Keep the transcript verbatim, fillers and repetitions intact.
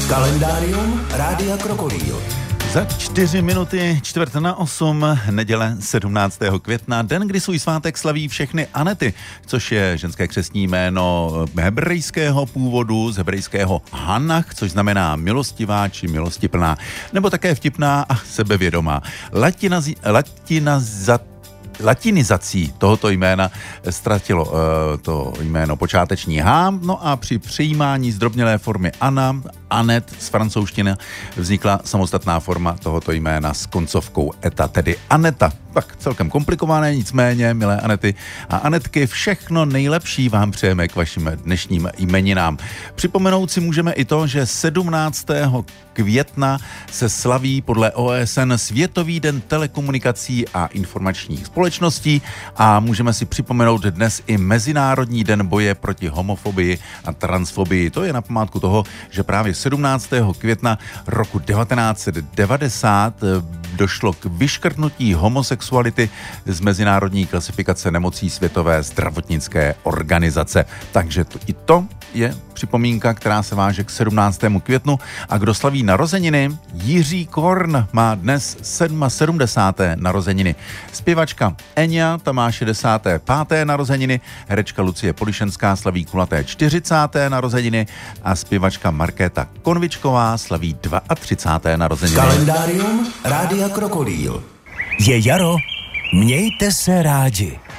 Kalendárium Rádia Krokodýl. Za čtyři minuty čtvrt na osm, neděle sedmnáctého května, den, kdy svůj svátek slaví všechny Anety, což je ženské křestní jméno hebrejského původu, z hebrejského Hanach, což znamená milostivá či milostiplná, nebo také vtipná a sebevědomá. Latinazi, latinazat Latinizací tohoto jména ztratilo uh, to jméno počáteční H, no a při přejímání zdrobnělé formy Anna, Anet z francouzštiny vznikla samostatná forma tohoto jména s koncovkou eta, tedy Aneta. Tak celkem komplikované, nicméně, milé Anety a Anetky, všechno nejlepší vám přejeme k vašim dnešním jmeninám. Připomenout si můžeme i to, že sedmnáctého května se slaví podle O S N Světový den telekomunikací a informačních společností a můžeme si připomenout dnes i Mezinárodní den boje proti homofobii a transfobii. To je na památku toho, že právě sedmnáctého května roku devatenáct set devadesát došlo k vyškrtnutí homosexuality z mezinárodní klasifikace nemocí Světové zdravotnické organizace. Takže to, i to je připomínka, která se váže k sedmnáctému květnu. A kdo slaví narozeniny? Jiří Korn má dnes sedmdesáté sedmé narozeniny. Zpěvačka Enya, ta má šedesáté páté narozeniny. Herečka Lucie Polišenská slaví kulaté čtyřicáté narozeniny a zpěvačka Markéta Konvičková slaví třicáté druhé narozeniny. Kalendárium Rádia Krokodýl. Je jaro, mějte se rádi.